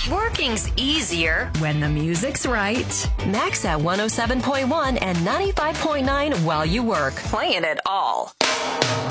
Working's easier when the music's right. Max at 107.1 and 95.9 while you work. Playing it all.